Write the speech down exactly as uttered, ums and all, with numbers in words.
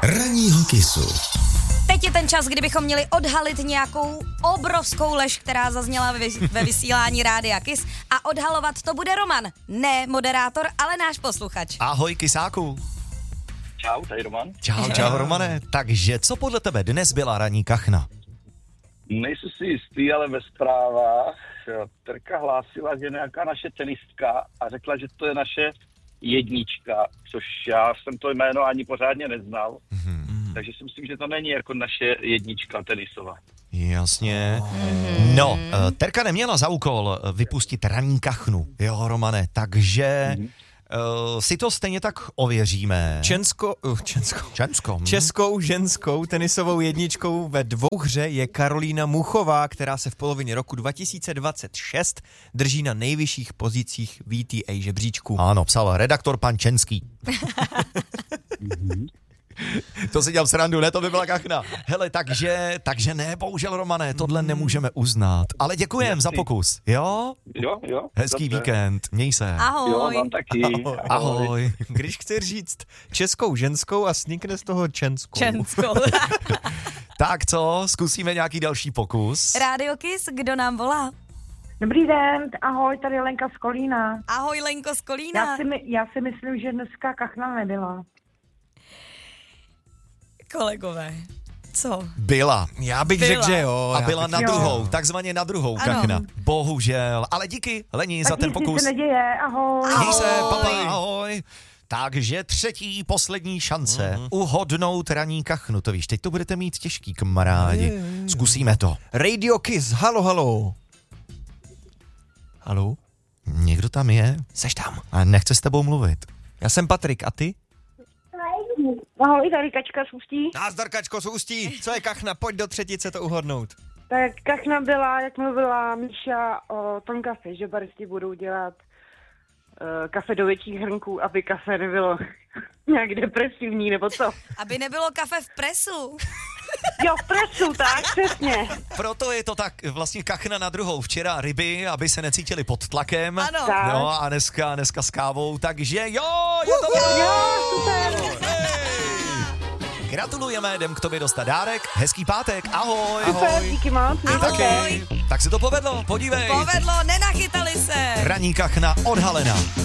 Ranního Kissu. Teď je ten čas, kdybychom měli odhalit nějakou obrovskou lež, která zazněla ve, ve vysílání Rádia Kiss, a odhalovat to bude Roman. Ne moderátor, ale náš posluchač. Ahoj, Kisáku. Čau, tady Roman. Čau, čau, Romane. Takže co podle tebe dnes byla ranní kachna? Nejsem si jistý, ale ve zprávách Terka hlásila, že nějaká naše tenistka a řekla, že to je naše jednička, což já jsem to jméno ani pořádně neznal. Mm-hmm. Takže si myslím, že to není jako naše jednička tenisová. Jasně. Mm-hmm. No, Terka neměla za úkol vypustit ranní kachnu, jo, Romane, takže... Mm-hmm. Uh, si to stejně tak ověříme. Čensko, uh, Čensko. Čensko. Hm. Českou ženskou tenisovou jedničkou ve dvouhře je Karolína Muchová, která se v polovině roku dva tisíce dvacet šest drží na nejvyšších pozicích V T A žebříčku. Ano, psal redaktor pan Čenský. To si dělám srandu, ne, to by byla kachna. Hele, takže, takže ne, bohužel, Romane, tohle nemůžeme uznat. Ale děkujem za pokus, jo? Jo, jo. Hezký dobře. víkend, měj se. Ahoj. Jo, vám taky. Ahoj. Ahoj. Když chci říct českou ženskou a snikne z toho Čenskou. Čenskou. Tak co, zkusíme nějaký další pokus? Rádio Kiss, kdo nám volá? Dobrý den, ahoj, tady Lenka z Kolína. Ahoj, Lenko z Kolína. Já si, my, já si myslím, že dneska kachna nebyla. Kolegové, co? Byla. Já bych Byla. řekl, že jo. A já byla bych- na jo. druhou, takzvaně na druhou Ano. kachna. Bohužel. Ale díky, Leni, za Tak ten nic pokus. se neděje, ahoj. Měj se, Ahoj. papa, ahoj. Takže třetí, poslední šance Mhm. uhodnout ranní kachnu. To víš, teď to budete mít těžký, kamarádi. Zkusíme to. Radio Kiss, halo, halo. Halo? Někdo tam je Seš tam? a nechce s tebou mluvit. Já jsem Patrik, a ty? Ahoj, tady Kačka z Ústí. Názdar, Kačko, z Ústí. Co je kachna? Pojď do třetice to uhodnout. Tak kachna byla, jak mluvila Míša o tom kafe, že baristi budou dělat uh, kafe do větších hrnků, aby kafe nebylo nějak depresivní, nebo co? Aby nebylo kafe v presu. Jo, v presu, tak, přesně. Proto je to tak vlastně kachna na druhou. Včera ryby, aby se necítili pod tlakem. Ano. Tak. No a dneska, dneska s kávou, takže jo, je to ono! Jo, super. Hej! Gratulujeme, jdem k tobě dostat dárek. Hezký pátek, ahoj. Super, díky moc. mějte se. Ahoj. Tak se to povedlo, podívej. Povedlo, nenachytali se. Ranní kachna odhalena.